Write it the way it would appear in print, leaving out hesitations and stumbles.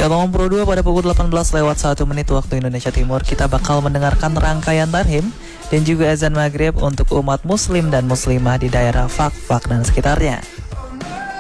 Ya, Lowong Pro 2 pada pukul 18:01 waktu Indonesia Timur kita bakal mendengarkan rangkaian tarhim dan juga azan maghrib untuk umat muslim dan muslimah di daerah Fak dan sekitarnya.